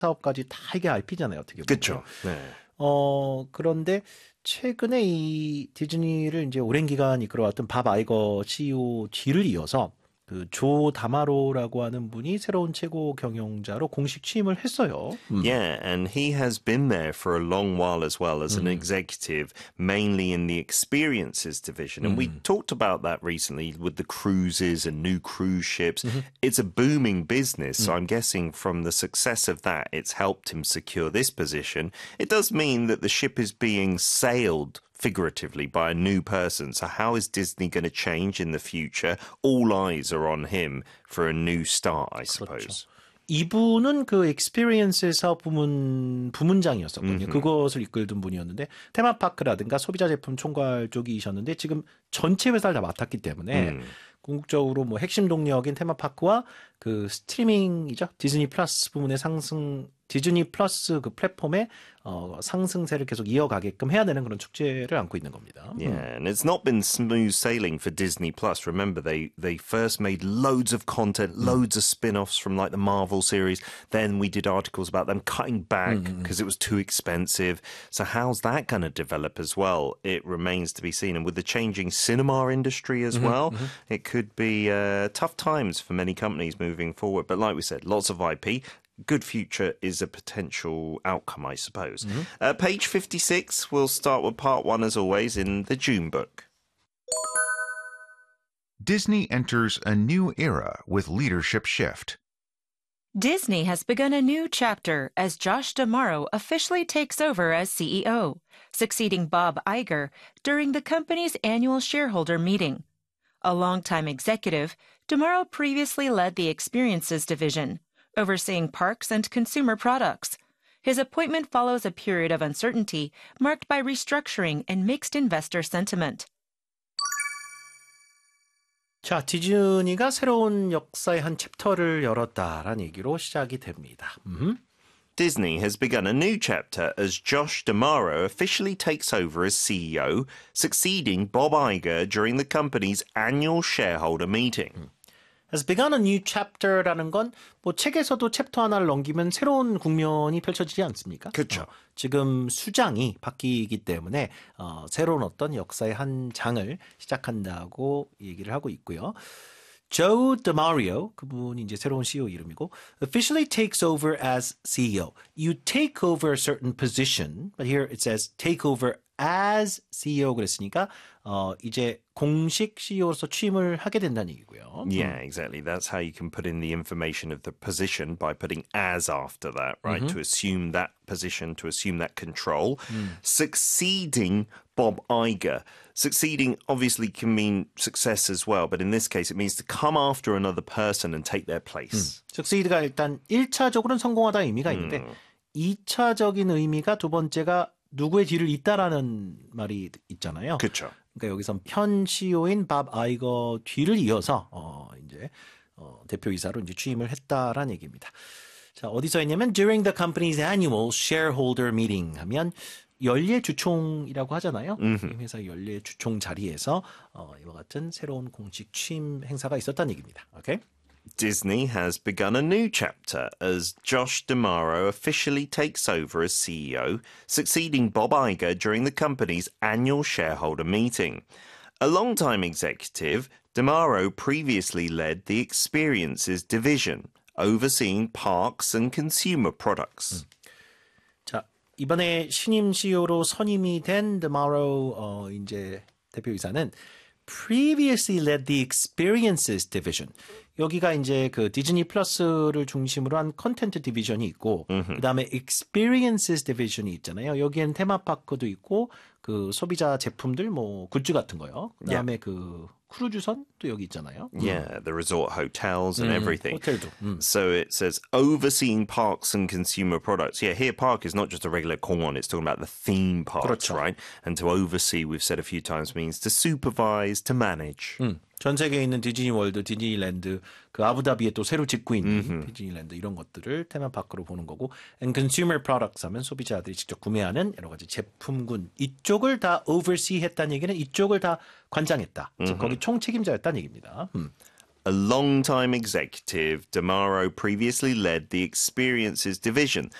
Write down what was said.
사업까지 다 이게 IP잖아요, 어떻게 보면. 그렇죠. 네. 그런데 최근에 이 디즈니를 이제 오랜 기간 이끌어왔던 밥 아이거 CEO 뒤를 이어서 그 조 다마로라고 하는 분이 새로운 최고 경영자로 공식 취임을 했어요. Yeah, and he has been there for a long while as well as an executive, mainly in the experiences division. And we talked about that recently with the cruises and new cruise ships. It's a booming business, so I'm guessing from the success of that, it's helped him secure this position. It does mean that the ship is being sailed figuratively by a new person. So how is Disney going to change in the future? All eyes are on him for a new start, I suppose. 그렇죠. 이분은 그 experience 사업 부문장이었었거든요. 그것을 이끌던 분이었는데 테마파크라든가 소비자 제품 총괄 쪽이셨는데 지금 전체 회사를 다 맡았기 때문에 궁극적으로 뭐 핵심 동력인 테마파크와 그 스트리밍이죠. 디즈니 플러스 부문의 상승, 디즈니 플러스 그 플랫폼의 상승세를 계속 이어가게끔 해야 되는 그런 축제를 안고 있는 겁니다. Yeah, and it's not been smooth sailing for Disney Plus. Remember, they first made loads of content, loads of spin-offs from like the Marvel series. Then we did articles about them cutting back because it was too expensive. So how's that going to develop as well? It remains to be seen. And with the changing cinema industry as well, it could be tough times for many companies moving forward. But like we said, lots of IP. Good future is a potential outcome, I suppose. Page 56, we'll start with part one, as always, in the June book. Disney enters a new era with leadership shift. Disney has begun a new chapter as Josh D'Amaro officially takes over as CEO, succeeding Bob Iger during the company's annual shareholder meeting. A longtime executive, D'Amaro previously led the Experiences division, overseeing parks and consumer products. His appointment follows a period of uncertainty marked by restructuring and mixed investor sentiment. 자, 디즈니가 새로운 역사의 한 챕터를 열었다라는 얘기로 시작이 됩니다. Disney has begun a new chapter as Josh D'Amaro officially takes over as CEO, succeeding Bob Iger during the company's annual shareholder meeting. has begun a new chapter라는 건 뭐 책에서도 챕터 하나를 넘기면 새로운 국면이 펼쳐지지 않습니까? 그렇죠. 지금 수장이 바뀌기 때문에 새로운 어떤 역사의 한 장을 시작한다고 얘기를 하고 있고요. Joe DeMario, 그분이 이제 새로운 CEO 이름이고, officially takes over as CEO. You take over a certain position, but here it says take over as CEO 그랬으니까 이제 공식 CEO로서 취임을 하게 된다는 얘기고요. Yeah, exactly. That's how you can put in the information of the position by putting as after that, right? To assume that position, to assume that control. Succeeding Bob Iger. Succeeding obviously can mean success as well, but in this case it means to come after another person and take their place. succeed가 일단 1차적으로는 성공하다는 의미가 있는데 2차적인 의미가 두 번째가 누구의 뒤를 잇다라는 말이 있잖아요. 그렇죠. 그러니까 여기선 현 CEO인 밥 아이거 뒤를 이어서 이제 대표이사로 이제 취임을 했다라는 얘기입니다. 자, 어디서 했냐면 during the company's annual shareholder meeting 하면 연례 주총이라고 하잖아요. 회사 연례 주총 자리에서 이와 같은 새로운 공식 취임 행사가 있었다는 얘기입니다. 오케이? Disney has begun a new chapter as Josh D'Amaro officially takes over as CEO, succeeding Bob Iger during the company's annual shareholder meeting. A longtime executive, D'Amaro previously led the Experiences division, overseeing parks and consumer products. 자, 이번에 신임 CEO로 선임이 된 DeMauro 이제 대표이사는 previously led the Experiences division. 여기가 이제 그 디즈니 플러스를 중심으로 한 컨텐트 디비전이 있고 그다음에 Experiences 디비전이 있잖아요. 여기엔 테마파크도 있고 그 소비자 제품들 뭐 굿즈 같은 거요. 그다음에 그 크루즈선도 여기 있잖아요. Yeah, the resort hotels and everything. 호텔도. So it says overseeing parks and consumer products. Yeah, here park is not just a regular 공원. It's talking about the theme parks, 그렇죠. right? And to oversee, we've said a few times, means to supervise, to manage. 전 세계에 있는 디즈니 월드, 디즈니랜드, 그 아부다비에 또 새로 짓고 있는 디즈니랜드 이런 것들을 테마파크로 보는 거고 and consumer products 하면 소비자들이 직접 구매하는 여러 가지 제품군 이쪽을 다 oversee 했다는 얘기는 이쪽을 다 관장했다. 즉 거기 총책임자였다는 얘기입니다. A long-time executive, DeMauro previously led the experiences division.